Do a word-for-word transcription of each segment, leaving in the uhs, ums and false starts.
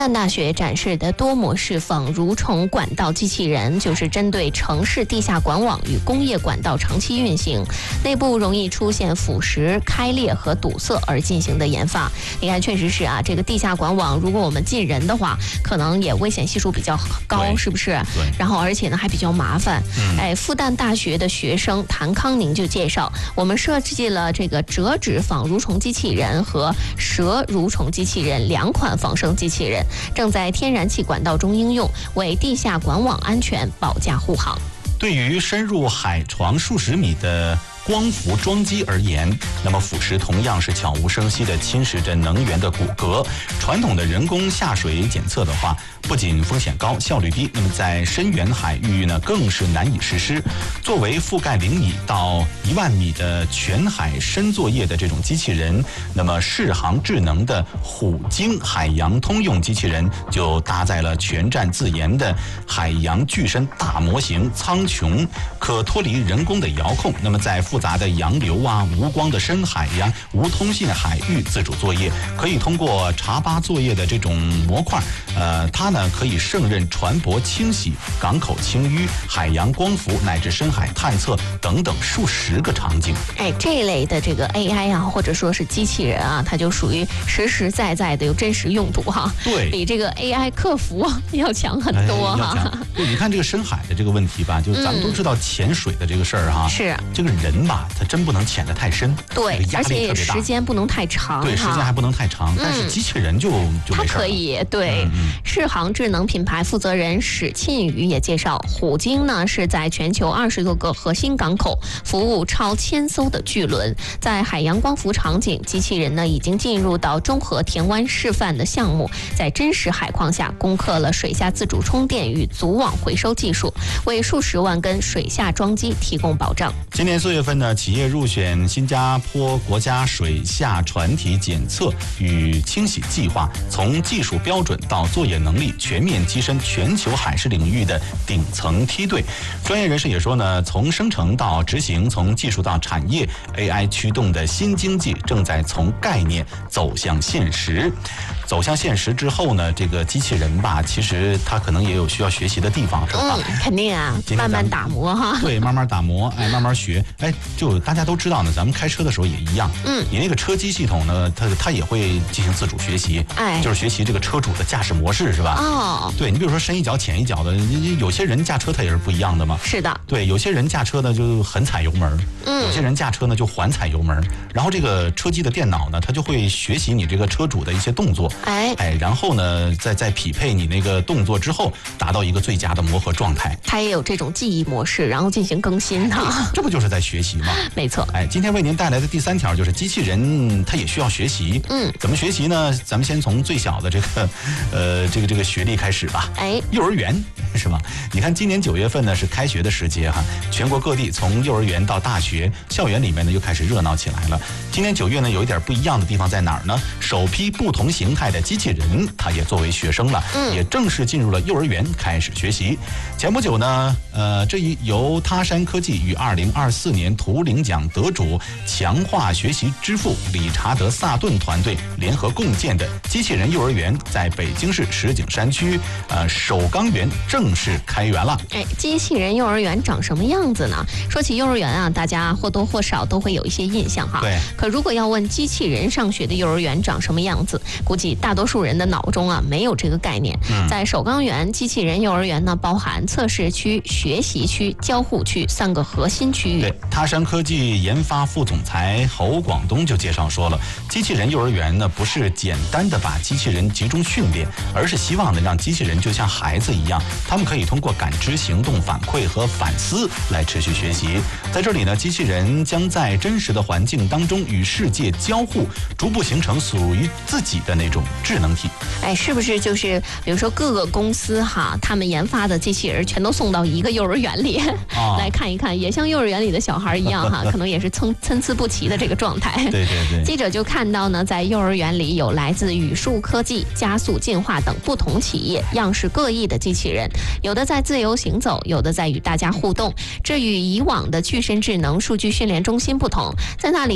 南大学展示的多模式仿蠕虫管道机器人，就是针对城市地下管网与工业管道长期运行，内部容易出现腐蚀、开裂和堵塞而进行的研发。你看，确实是啊，这个地下管网，如果我们进人的话，可能也危险系数比较高，是不是？ 对。 然后，而且呢还比较麻烦。嗯、哎，复旦大学的学生谭康宁就介绍，我们设计了这个折纸仿蠕虫机器人和蛇蠕虫机器人两款仿生机器人。正在天然气管道中应用，为地下管网安全保驾护航。 对于深入海床数十米的光伏装机而言，那么腐蚀同样是悄无声息地侵蚀着能源的骨骼。传统的人工下水检测的话，不仅风险高、效率低，那么在深远海域呢，更是难以实施。作为覆盖零米到一万米的全海深作业的这种机器人，那么世航智能的虎鲸海洋通用机器人就搭载了全站自研的海洋巨身大模型苍穹，可脱离人工的遥控，那么在复杂的洋流啊、无光的深海呀、无通信海域自主作业，可以通过查巴作业的这种模块，呃，它呢可以胜任船舶清洗、港口清淤、海洋光伏乃至深海探测等等数十个场景。 哎，这一类的这个 A I 啊，或者说是机器人啊，它就属于实实在在的有真实用途哈。 对， 比这个 A I 客服要强很多哈。 哎、对，你看这个深海的这个问题吧，就咱们都知道潜水的这个事儿哈。 是、 嗯。这个人吧，他真不能潜得太深。 对， 这个、压力特别大， 而且时间不能太长。 对，时间还不能太长。但是机器人就、嗯、就没事了。 它可以对。嗯、世航智能品牌负责人史庆宇也介绍，虎鲸呢是在全球二十多个核心港口服务超千艘的巨轮，在海洋光伏场景，机器人呢已经进入到中和田湾示范的项目，在真实海况下攻克了水下自主充电与组网回收技术，为数十万根水下装机提供保障。 今年四月份呢，企业入选新加坡国家水下船体检测与清洗计划，从技术标准到作业能力全面跻身全球海事领域的顶层梯队。专业人士也说呢，从生成到执行，从技术到产业 ，A I 驱动的新经济正在从概念走向现实。走向现实之后呢，这个机器人吧，其实它可能也有需要学习的地方，是吧？ 嗯，肯定啊，慢慢打磨哈。 对，慢慢打磨，哎，慢慢学。哎，就大家都知道呢，咱们开车的时候也一样。嗯，你那个车机系统呢，它它也会进行自主学习，哎，就是学习这个车主的驾驶模式，是吧？ 哦， 对，你比如说深一脚浅一脚的，有些人驾车他也是不一样的嘛。 是的。 对，有些人驾车呢就很踩油门，嗯，有些人驾车呢就缓踩油门，然后这个车机的电脑呢，它就会学习你这个车主的一些动作。哎哎，然后呢，再再匹配你那个动作之后，达到一个最佳的磨合状态。 它也有这种记忆模式，然后进行更新哈。 这不就是在学习吗？ 没错。 哎，今天为您带来的第三条就是机器人它也需要学习。嗯，怎么学习呢？咱们先从最小的这个，呃，这个这个学历开始吧。哎，幼儿园是吧？你看今年九月份呢是开学的时节哈，全国各地从幼儿园到大学，校园里面呢又开始热闹起来了。今年九月呢有一点不一样的地方在哪儿呢？首批不同形态的机器人，它也作为学生了，嗯，也正式进入了幼儿园开始学习。前不久呢，呃，这一由他山科技与二零二四年图灵奖得主强化学习之父理查德·萨顿团队联合共建的机器人幼儿园，在北京市石景山区呃首钢园正式开园了。 哎，机器人幼儿园长什么样子呢？说起幼儿园啊，大家或多或少都会有一些印象哈。 对。 可如果要问机器人上学的幼儿园长什么样子，估计大多数人的脑中啊没有这个概念。嗯、在首钢园机器人幼儿园呢，包含测试区、学习区、交互区三个核心区域。 对，他山科技研发副总裁侯广东就介绍说了，机器人幼儿园呢不是简单的把机器人集中训练，而是希望呢让机器人就像孩子一样，他们可以通过感知、行动、反馈和反思来持续学习。在这里呢，机器人将在真实的环境当中与世界交互，逐步形成属于自己的那种智能体。 哎，是不是就是比如说各个公司哈，他们研发的机器人全都送到一个幼儿园里、啊、来看一看，也像幼儿园里的小孩一样哈，可能也是参参差不齐的这个状态。 对对对。 记者就看到呢，在幼儿园里有来自语数科技、加速进化等不同企业，样式各异的机器人，有的在自由行走，有的在与大家互动。这与以往的具身智能数据训练中心不同，在那里呢，机器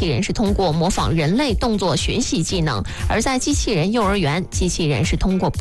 器人是通过模仿人类动作学习技能，而在机器人幼儿园，机器人是通过